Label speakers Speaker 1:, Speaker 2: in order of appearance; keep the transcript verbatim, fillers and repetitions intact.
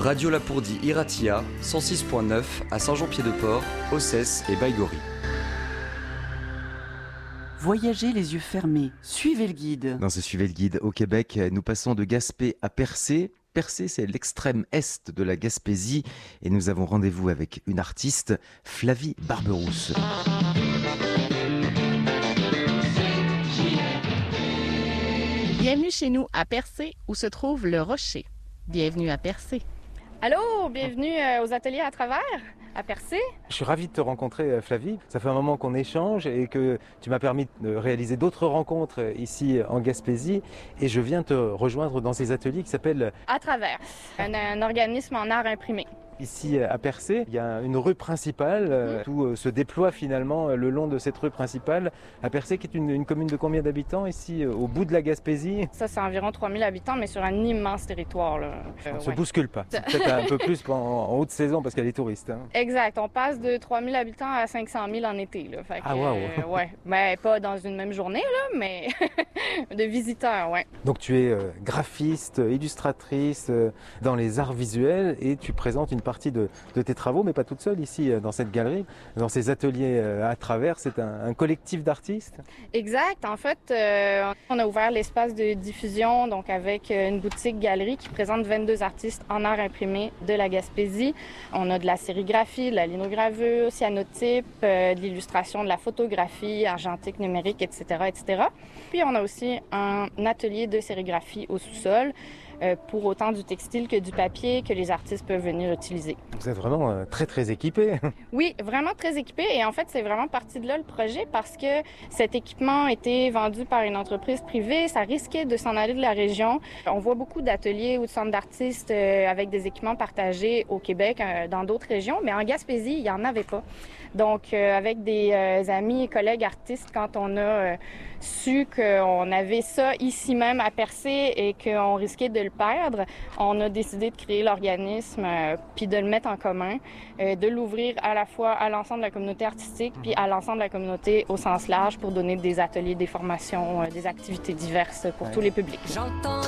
Speaker 1: Radio Lapourdie Iratia, cent six point neuf à Saint-Jean-Pied-de-Port, Ossès et Baïgorry.
Speaker 2: Voyagez les yeux fermés, suivez le guide.
Speaker 3: Dans ce Suivez le guide, au Québec, nous passons de Gaspé à Percé. Percé, c'est l'extrême est de la Gaspésie et nous avons rendez-vous avec une artiste, Flavie Barberousse.
Speaker 4: Bienvenue chez nous à Percé où se trouve le Rocher. Bienvenue à Percé.
Speaker 5: Allô, bienvenue aux ateliers à travers, à Percé.
Speaker 6: Je suis ravi de te rencontrer, Flavie. Ça fait un moment qu'on échange et que tu m'as permis de réaliser d'autres rencontres ici en Gaspésie. Et je viens te rejoindre dans ces ateliers qui s'appellent
Speaker 5: À travers, un, un organisme en art imprimé.
Speaker 6: Ici à Percé, il y a une rue principale, mmh. Tout se déploie finalement le long de cette rue principale. À Percé, qui est une, une commune de combien d'habitants ici, au bout de la Gaspésie?
Speaker 5: Ça, c'est environ trois mille habitants, mais sur un immense territoire. Là.
Speaker 6: On ne
Speaker 5: euh,
Speaker 6: se
Speaker 5: ouais.
Speaker 6: bouscule pas. C'est peut-être un peu plus en, en haute saison parce qu'elle est touriste. Hein.
Speaker 5: Exact. On passe de trois mille habitants à cinq cent mille en été. Là. Fait que,
Speaker 6: ah, wow.
Speaker 5: euh, ouais. Ben, pas dans une même journée, là, mais de visiteurs, ouais.
Speaker 6: Donc, tu es euh, graphiste, illustratrice euh, dans les arts visuels et tu présentes une partie de, de tes travaux, mais pas toute seule ici dans cette galerie, dans ces ateliers à travers. C'est un, un collectif d'artistes.
Speaker 5: Exact. En fait, euh, on a ouvert l'espace de diffusion, donc avec une boutique galerie qui présente vingt-deux artistes en art imprimé de la Gaspésie. On a de la sérigraphie, de la linogravure, cyanotype, euh, de l'illustration, de la photographie, argentique, numérique, et cetera, et cetera. Puis on a aussi un atelier de sérigraphie au sous-sol. Euh, pour autant du textile que du papier que les artistes peuvent venir utiliser.
Speaker 6: Vous êtes vraiment euh, très, très équipés.
Speaker 5: Oui, vraiment très équipés. Et en fait, c'est vraiment parti de là le projet parce que cet équipement était vendu par une entreprise privée. Ça risquait de s'en aller de la région. On voit beaucoup d'ateliers ou de centres d'artistes euh, avec des équipements partagés au Québec, euh, dans d'autres régions, mais en Gaspésie, il n'y en avait pas. Donc, euh, avec des euh, amis et collègues artistes, quand on a euh, su qu'on avait ça ici même à Percé et qu'on risquait de le perdre, on a décidé de créer l'organisme euh, puis de le mettre en commun, euh, de l'ouvrir à la fois à l'ensemble de la communauté artistique puis à l'ensemble de la communauté au sens large pour donner des ateliers, des formations, euh, des activités diverses pour ouais. tous les publics. J'entends